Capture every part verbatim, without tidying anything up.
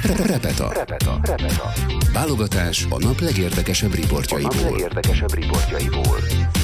Repeta. Repeta. Repeta. Válogatás a nap legérdekesebb riportjaiból. A nap legérdekesebb riportjaiból.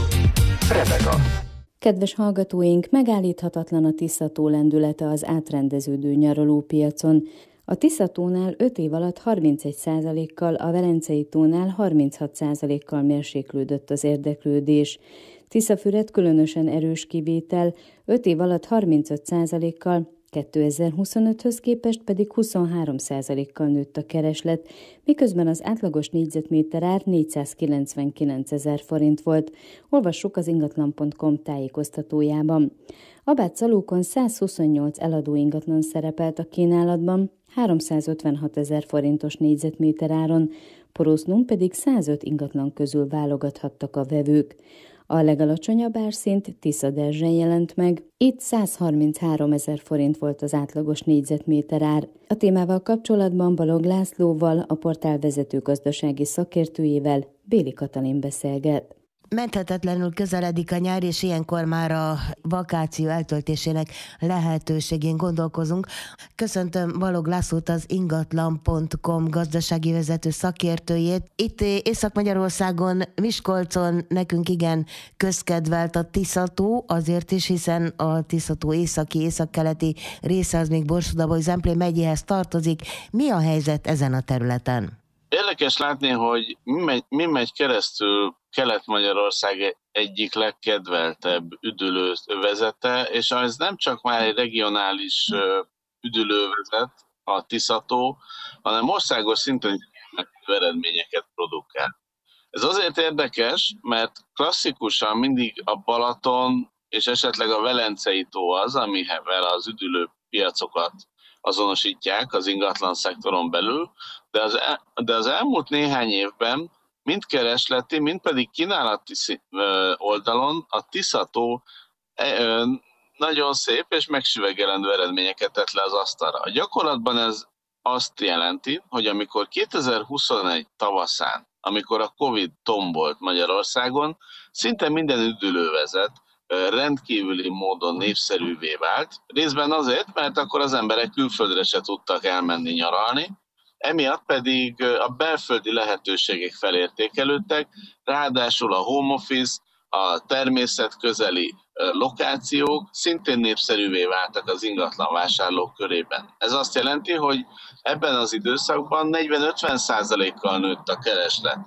Repeta. Kedves hallgatóink, megállíthatatlan a Tisza-tó lendülete az átrendeződő nyaralópiacon. A Tisza-tónál öt év alatt harmincegy százalékkal, a Velencei-tónál harminchat százalékkal mérséklődött az érdeklődés. Tiszafüred különösen erős kivétel, öt év alatt harmincöt százalékkal, kétezer-huszonöthöz képest pedig huszonhárom százalékkal nőtt a kereslet, miközben az átlagos négyzetméter ár négyszázkilencvenkilencezer forint volt. Olvassuk az ingatlan pont com tájékoztatójában. Abátszalókon százhuszonnyolc eladó ingatlan szerepelt a kínálatban, háromszázötvenhatezer forintos négyzetméter áron, Porosznón pedig százöt ingatlan közül válogathattak a vevők. A legalacsonyabb árszint Tiszaderzsen jelent meg, itt százharmincháromezer forint volt az átlagos négyzetméter ár. A témával kapcsolatban Balog Lászlóval, a portál vezető gazdasági szakértőjével Béli Katalin beszélget. Menthetetlenül közeledik a nyár, és ilyenkor már a vakáció eltöltésének lehetőségén gondolkozunk. Köszöntöm Balog Lászlót, az ingatlan pont com gazdasági vezető szakértőjét. Itt Észak-Magyarországon, Miskolcon nekünk igen közkedvelt a Tisza-tó, azért is, hiszen a Tisza-tó északi, északkeleti része az még Borsod-Abaúj-Zemplén megyéhez tartozik. Mi a helyzet ezen a területen? Érdekes látni, hogy mi megy, mi megy keresztül Kelet-Magyarország egyik legkedveltebb üdülővezete, és ez nem csak már egy regionális üdülővezet, a Tisza-tó, hanem országos szinten eredményeket produkál. Ez azért érdekes, mert klasszikusan mindig a Balaton és esetleg a Velencei-tó az, amivel az üdülő piacokat azonosítják az ingatlan szektoron belül, de az, el, de az elmúlt néhány évben mind keresleti, mind pedig kínálati oldalon a Tisza-tó nagyon szép és megsüvegelendő eredményeket tett le az asztalra. A gyakorlatban ez azt jelenti, hogy amikor kétezer-huszonegy tavaszán, amikor a Covid tombolt Magyarországon, szinte minden üdülővezet rendkívüli módon népszerűvé vált. Részben azért, mert akkor az emberek külföldre se tudtak elmenni nyaralni, emiatt pedig a belföldi lehetőségek felértékelődtek, ráadásul a home office, a természetközeli lokációk szintén népszerűvé váltak az ingatlan vásárlók körében. Ez azt jelenti, hogy ebben az időszakban negyven-ötven százalékkal nőtt a kereslet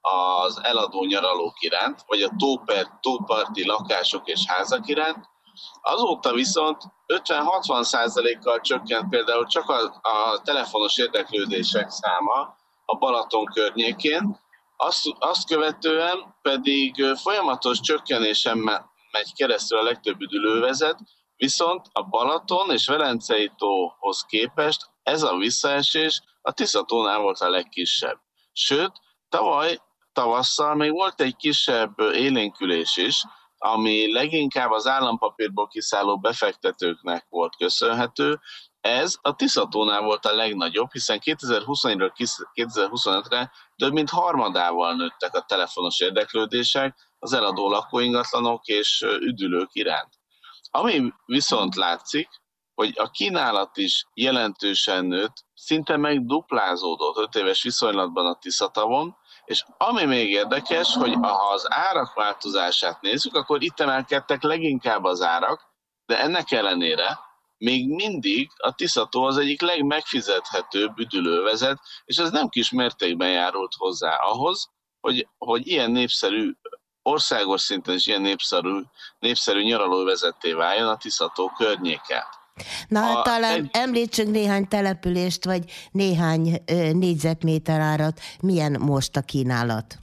az eladó nyaralók iránt, vagy a tóper, tóparti lakások és házak iránt. Azóta viszont ötven-hatvan százalékkal csökkent például csak a, a telefonos érdeklődések száma a Balaton környékén, azt, azt követően pedig folyamatos csökkenésen megy keresztül a legtöbb üdülővezet, viszont a Balaton és Velencei-tóhoz képest ez a visszaesés a Tisza-tónál volt a legkisebb. Sőt, tavaly tavasszal még volt egy kisebb élénkülés is, ami leginkább az állampapírból kiszálló befektetőknek volt köszönhető. Ez a Tisza-tónál volt a legnagyobb, hiszen kétezer-huszonegyről kétezer-huszonötre több mint harmadával nőttek a telefonos érdeklődések az eladó lakóingatlanok és üdülők iránt. Ami viszont látszik, hogy a kínálat is jelentősen nőtt, szinte megduplázódott öt éves viszonylatban a Tisza-tavon, és ami még érdekes, hogy ha az árak változását nézzük, akkor itt emelkedtek leginkább az árak, de ennek ellenére még mindig a Tisza-tó az egyik legmegfizethetőbb üdülővezet, és ez nem kis mértékben járult hozzá ahhoz, hogy, hogy ilyen népszerű, országos szinten is ilyen népszerű, népszerű nyaralóvezetté váljon a Tisza-tó környéke. Na hát talán egy... említsünk néhány települést, vagy néhány ö, négyzetméter árat. Milyen most a kínálat?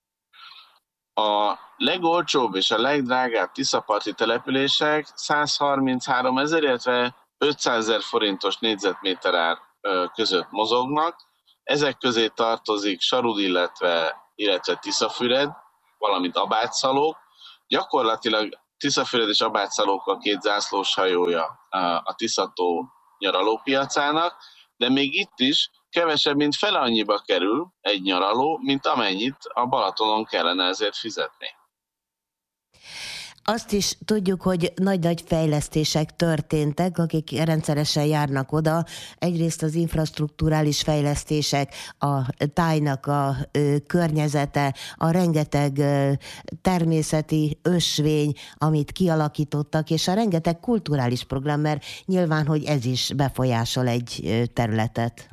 A legolcsóbb és a legdrágább tiszaparti települések százharminchárom ezer, illetve ötszázezer forintos négyzetméter ár között mozognak. Ezek közé tartozik Sarud, illetve, illetve Tiszafüred, valamint Abátszalók. Gyakorlatilag Tiszafüred és Abátszalók a két zászlós hajója a Tisza-tó nyaralópiacának, de még itt is kevesebb, mint fele annyiba kerül egy nyaraló, mint amennyit a Balatonon kellene ezért fizetni. Azt is tudjuk, hogy nagy-nagy fejlesztések történtek, akik rendszeresen járnak oda. Egyrészt az infrastrukturális fejlesztések, a tájnak a ö, környezete, a rengeteg ö, természeti ösvény, amit kialakítottak, és a rengeteg kulturális program, mert nyilván, hogy ez is befolyásol egy ö, területet.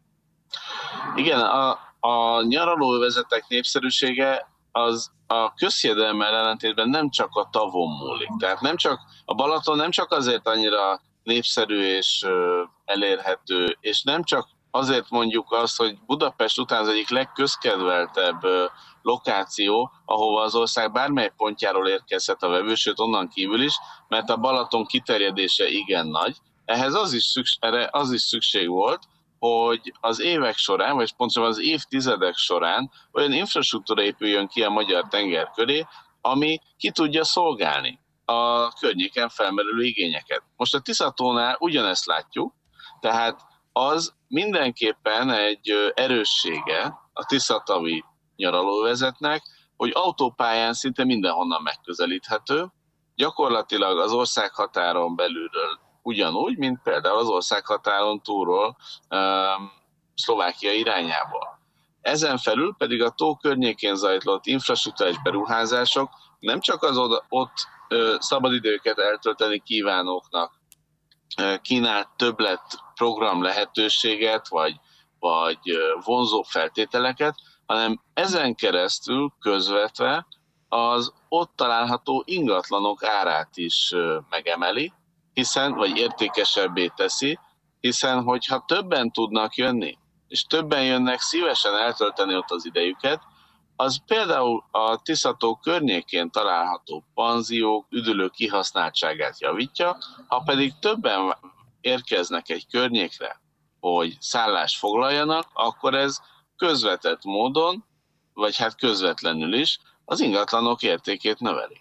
Igen, a, a nyaralóövezetek népszerűsége az a közhiedelemmel ellentétben nem csak a tavon múlik. Tehát nem csak, a Balaton nem csak azért annyira népszerű és ö, elérhető, és nem csak azért mondjuk azt, hogy Budapest után az egyik legközkedveltebb ö, lokáció, ahova az ország bármely pontjáról érkezhet a vevő, sőt onnan kívül is, mert a Balaton kiterjedése igen nagy. Ehhez az is szükség, erre az is szükség volt, hogy az évek során, vagy pontosabban az évtizedek során olyan infrastruktúra épüljön ki a magyar tenger köré, ami ki tudja szolgálni a környéken felmerülő igényeket. Most a Tiszatónál ugyanezt látjuk, tehát az mindenképpen egy erőssége a tiszatavi nyaralóvezetnek, hogy autópályán szinte mindenhonnan megközelíthető, gyakorlatilag az országhatáron belülről ugyanúgy, mint például az országhatáron túlról um, Szlovákia irányába. Ezen felül pedig a tó környékén zajlott infrastruktúrális beruházások nem csak az oda, ott ö, szabadidőket eltölteni kívánóknak ö, kínált többlet program lehetőséget, vagy, vagy ö, vonzó feltételeket, hanem ezen keresztül közvetve az ott található ingatlanok árát is ö, megemeli, hiszen, vagy értékesebbé teszi, hiszen hogyha többen tudnak jönni, és többen jönnek szívesen eltölteni ott az idejüket, az például a Tiszató környékén található panziók, üdülők kihasználtságát javítja, ha pedig többen érkeznek egy környékre, hogy szállást foglaljanak, akkor ez közvetett módon, vagy hát közvetlenül is az ingatlanok értékét növeli.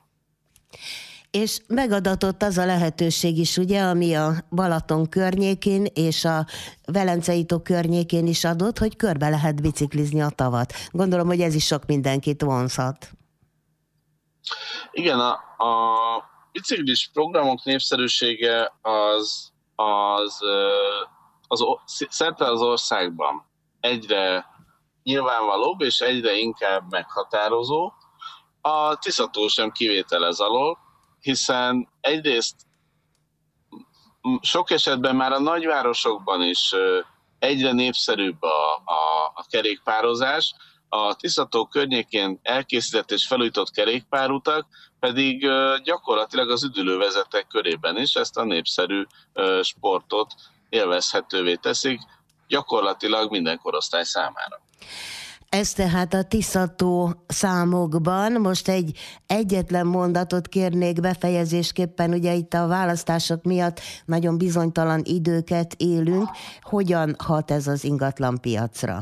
És megadatott az a lehetőség is, ugye, ami a Balaton környékén és a Velencei-tó környékén is adott, hogy körbe lehet biciklizni a tavat. Gondolom, hogy ez is sok mindenkit vonzhat. Igen, a, a biciklis programok népszerűsége az, az, az, az szerte az országban egyre nyilvánvalóbb és egyre inkább meghatározó. A Tiszató sem kivétel ez alól, hiszen egyrészt sok esetben már a nagyvárosokban is egyre népszerűbb a, a, a kerékpározás, a Tiszató környékén elkészített és felújított kerékpárutak pedig gyakorlatilag az üdülővezetek körében is ezt a népszerű sportot élvezhetővé teszik, gyakorlatilag minden korosztály számára. Ez tehát a Tiszató számokban. Most egy egyetlen mondatot kérnék befejezésképpen, ugye itt a választások miatt nagyon bizonytalan időket élünk. Hogyan hat ez az ingatlanpiacra?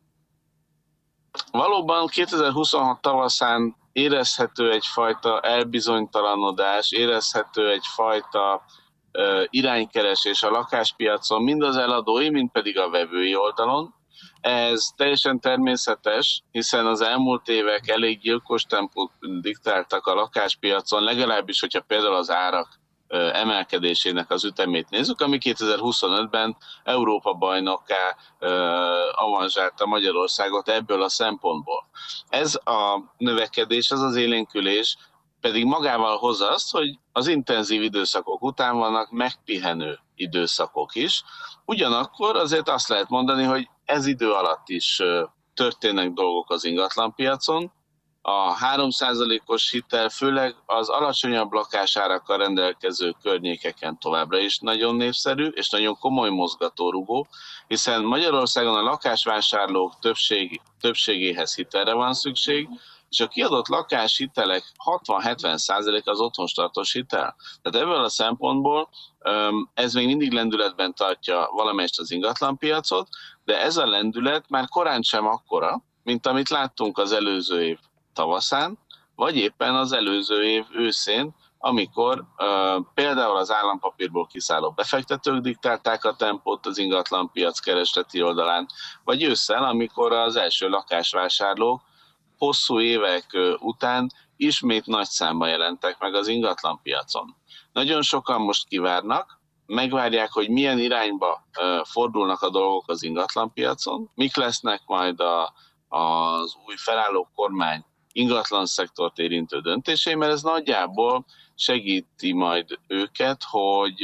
Valóban kétezer-huszonhat tavaszán érezhető egyfajta elbizonytalanodás, érezhető egyfajta uh, iránykeresés a lakáspiacon, mind az eladói, mind pedig a vevői oldalon. Ez teljesen természetes, hiszen az elmúlt évek elég gyilkos tempót diktáltak a lakáspiacon, legalábbis, hogyha például az árak emelkedésének az ütemét nézzük, ami kétezer-huszonötben Európa bajnokká avanzsálta Magyarországot ebből a szempontból. Ez a növekedés, ez az élénkülés pedig magával hozza azt, hogy az intenzív időszakok után vannak megpihenő időszakok is. Ugyanakkor azért azt lehet mondani, hogy ez idő alatt is történnek dolgok az ingatlanpiacon. A három százalékos hitel főleg az alacsonyabb lakásárakkal rendelkező környékeken továbbra is nagyon népszerű és nagyon komoly mozgatórugó, hiszen Magyarországon a lakásvásárlók többség, többségéhez hitelre van szükség, és a kiadott lakáshitelek hatvan-hetven százalék az otthonstartós hitel. Tehát ebből a szempontból ez még mindig lendületben tartja valamelyest az ingatlanpiacot, de ez a lendület már korán sem akkora, mint amit láttunk az előző év tavaszán, vagy éppen az előző év őszén, amikor uh, például az állampapírból kiszálló befektetők diktálták a tempót az ingatlanpiac keresleti oldalán, vagy ősszel, amikor az első lakásvásárlók hosszú évek uh, után ismét nagy számban jelentek meg az ingatlanpiacon. Nagyon sokan most kivárnak, megvárják, hogy milyen irányba fordulnak a dolgok az ingatlanpiacon, mik lesznek majd a, az új felálló kormány ingatlan szektort érintő döntései, mert ez nagyjából segíti majd őket, hogy,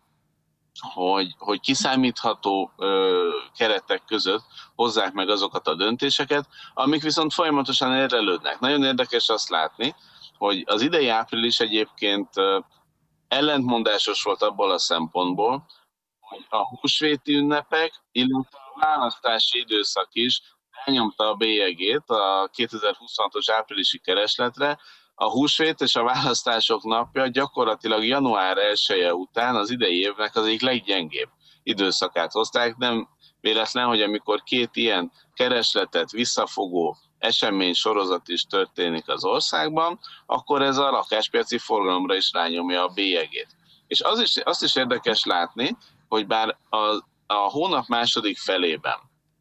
hogy, hogy kiszámítható keretek között hozzák meg azokat a döntéseket, amik viszont folyamatosan érrelődnek. Nagyon érdekes azt látni, hogy az idei április egyébként ellentmondásos volt abból a szempontból, hogy a húsvéti ünnepek, illetve a választási időszak is elnyomta a bélyegét a kétezer-huszonhatos áprilisi keresletre. A húsvét és a választások napja gyakorlatilag január elseje után az idei évnek az egyik leggyengébb időszakát hozták. Nem véletlen, hogy amikor két ilyen keresletet visszafogó esemény sorozat is történik az országban, akkor ez a lakáspiaci forgalomra is rányomja a bélyegét. És az is, azt is érdekes látni, hogy bár a, a hónap második felében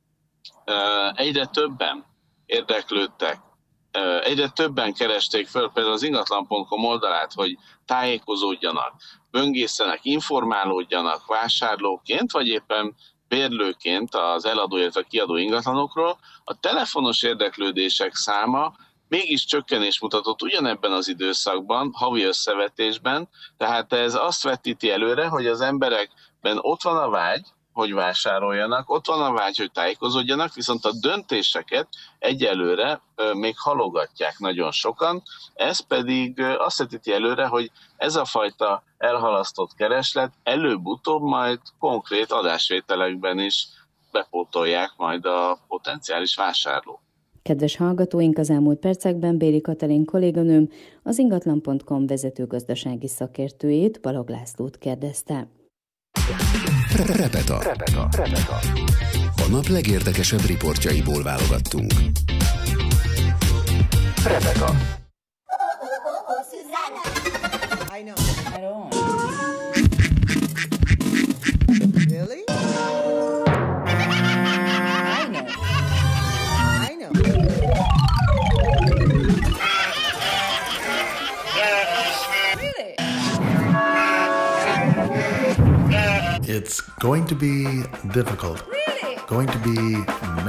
egyre többen érdeklődtek, egyre többen keresték föl például az ingatlan pont com oldalát, hogy tájékozódjanak, böngészenek, informálódjanak vásárlóként, vagy éppen bérlőként az eladó, illetve kiadó ingatlanokról, a telefonos érdeklődések száma mégis csökkenés mutatott ugyanebben az időszakban, havi összevetésben, tehát ez azt vetíti előre, hogy az emberekben ott van a vágy, hogy vásároljanak, ott van a vágy, hogy tájékozódjanak, viszont a döntéseket egyelőre még halogatják nagyon sokan, ez pedig azt vetíti előre, hogy ez a fajta elhalasztott kereslet előbb-utóbb majd konkrét adásvételekben is bepótolják majd a potenciális vásárló. Kedves hallgatóink, az elmúlt percekben Béli Katalin kolléganőm, az ingatlan pont com vezető gazdasági szakértőjét, Balog Lászlót kérdezte. Repeta. Repeta. Repeta. A nap legérdekesebb riportjaiból válogattunk. Repeta. I know. I don't. Really? I know. I know. Really? It's going to be difficult. Really? Going to be